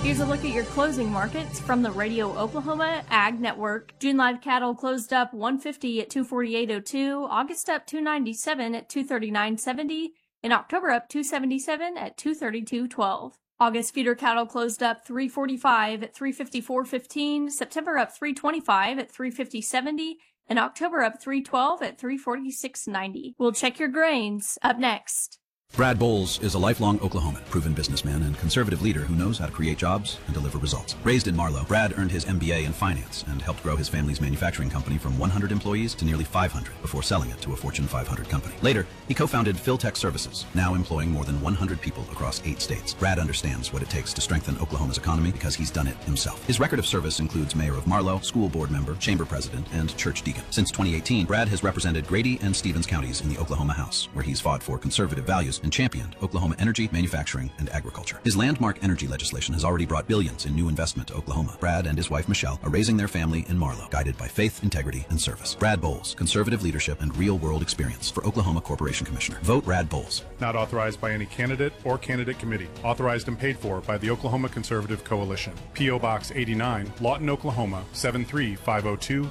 Here's a look at your closing markets from the Radio Oklahoma Ag Network. June live cattle closed up 150 at 248.02, August up 297 at 239.70, and October up 277 at 232.12. August feeder cattle closed up 345 at 354.15, September up 325 at 350.70, and October up 312 at 346.90. We'll check your grains up next. Brad Bowles is a lifelong Oklahoman, proven businessman and conservative leader who knows how to create jobs and deliver results. Raised in Marlow, Brad earned his MBA in finance and helped grow his family's manufacturing company from 100 employees to nearly 500 before selling it to a Fortune 500 company. Later, he co-founded Philtech Services, now employing more than 100 people across 8 states. Brad understands what it takes to strengthen Oklahoma's economy because he's done it himself. His record of service includes mayor of Marlow, school board member, chamber president, and church deacon. Since 2018, Brad has represented Grady and Stevens counties in the Oklahoma House, where he's fought for conservative values and championed Oklahoma energy, manufacturing, and agriculture. His landmark energy legislation has already brought billions in new investment to Oklahoma. Brad and his wife Michelle are raising their family in Marlow, guided by faith, integrity, and service. Brad Bowles, conservative leadership and real-world experience for Oklahoma Corporation Commissioner. Vote Brad Bowles. Not authorized by any candidate or candidate committee. Authorized and paid for by the Oklahoma Conservative Coalition. P.O. Box 89, Lawton, Oklahoma 73502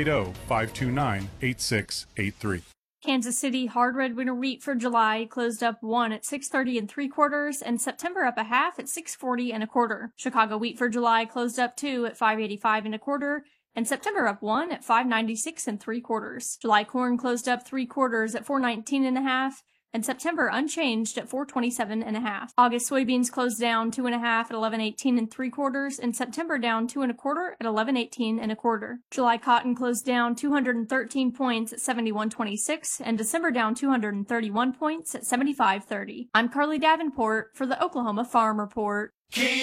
580-529-8683. Kansas City hard red winter wheat for July closed up 1 at 630 3/4, and September up a half at 640 1/4. Chicago wheat for July closed up 2 at 585 1/4, and September up 1 at 596 3/4. July corn closed up 3/4 at 419 1/2, and September unchanged at 427 1/2. August soybeans closed down 2 1/2 at 1118 3/4, and September down 2 1/4 at 1118 1/4. July cotton closed down 213 points at 71.26, and December down 231 points at 75.30. I'm Carly Davenport for the Oklahoma Farm Report.